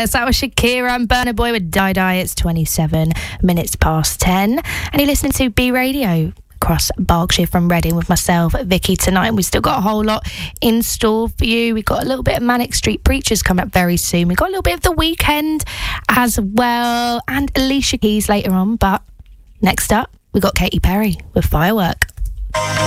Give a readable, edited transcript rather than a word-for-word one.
Yes, that was Shakira and Burna Boy with Die Die. It's 27 minutes past 10. And you're listening to B Radio across Berkshire from Reading with myself, Vicky, tonight. We've still got a whole lot in store for you. We've got a little bit of Manic Street Preachers coming up very soon. We've got a little bit of The Weeknd as well, and Alicia Keys later on. But next up, we've got Katy Perry with Firework.